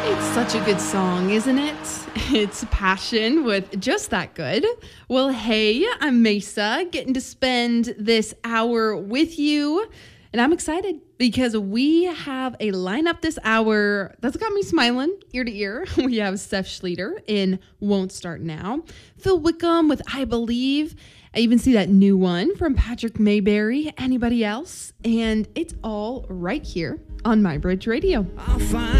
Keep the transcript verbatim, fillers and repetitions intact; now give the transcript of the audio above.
It's such a good song, isn't it? It's Passion with Just That Good. Well, hey, I'm Mesa, getting to spend this hour with you. And I'm excited because we have a lineup this hour that's got me smiling ear to ear. We have Steph Schlueter in Won't Start Now, Phil Wickham with I Believe. I even see that new one from Patrick Mayberry. Anybody else? And it's all right here on My Bridge Radio. I'll find